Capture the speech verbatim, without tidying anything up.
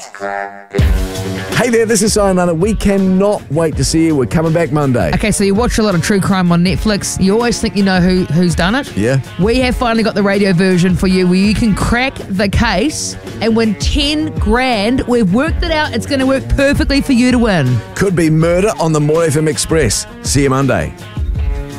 Hey there, this is Sayonara. We cannot wait to see you. We're coming back Monday. Okay, so you watch a lot of true crime on Netflix. You always think you know who who's done it. Yeah. We have finally got the radio version for you where you can crack the case and win ten grand. We've worked it out. It's going to work perfectly for you to win. Could be murder on the More F M Express. See you Monday.